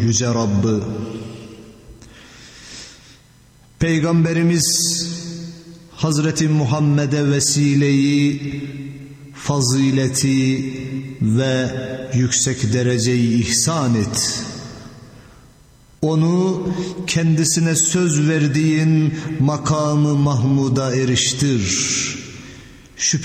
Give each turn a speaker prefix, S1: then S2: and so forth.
S1: Yüce Rabb'ı. Peygamberimiz Hazreti Muhammed'e vesileyi, fazileti ve yüksek dereceyi ihsan et. Onu kendisine söz verdiğin makamı Mahmud'a eriştir.